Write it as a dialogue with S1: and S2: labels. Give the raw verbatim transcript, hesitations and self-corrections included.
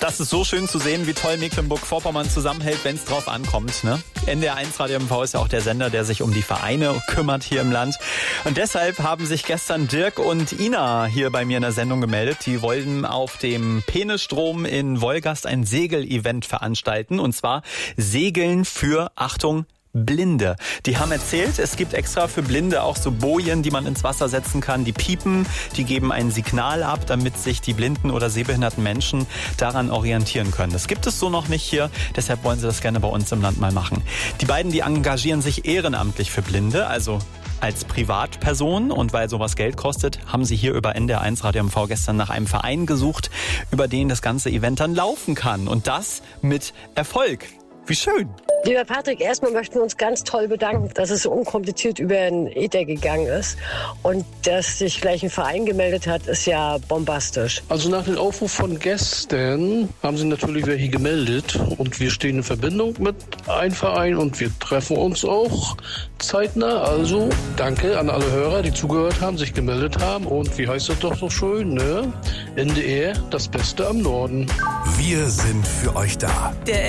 S1: Das ist so schön zu sehen, wie toll Mecklenburg-Vorpommern zusammenhält, wenn es drauf ankommt. Ne? N D R eins Radio M V ist ja auch der Sender, der sich um die Vereine kümmert hier im Land. Und deshalb haben sich gestern Dirk und Ina hier bei mir in der Sendung gemeldet. Die wollten auf dem Penisstrom in Wolgast ein Segel-Event veranstalten. Und zwar Segeln für, Achtung, Blinde. Die haben erzählt, es gibt extra für Blinde auch so Bojen, die man ins Wasser setzen kann. Die piepen, die geben ein Signal ab, damit sich die blinden oder sehbehinderten Menschen daran orientieren können. Das gibt es so noch nicht hier, deshalb wollen sie das gerne bei uns im Land mal machen. Die beiden, die engagieren sich ehrenamtlich für Blinde, also als Privatperson, und weil sowas Geld kostet, haben sie hier über N D R eins Radio M V gestern nach einem Verein gesucht, über den das ganze Event dann laufen kann. Und das mit Erfolg. Wie schön.
S2: Lieber Patrick, erstmal möchten wir uns ganz toll bedanken, dass es so unkompliziert über den Äther gegangen ist. Und dass sich gleich ein Verein gemeldet hat, ist ja bombastisch.
S3: Also nach dem Aufruf von gestern haben sich natürlich welche gemeldet. Und wir stehen in Verbindung mit einem Verein und wir treffen uns auch zeitnah. Also danke an alle Hörer, die zugehört haben, sich gemeldet haben. Und wie heißt das doch so schön, ne? N D R, das Beste am Norden.
S4: Wir sind für euch da.
S5: Der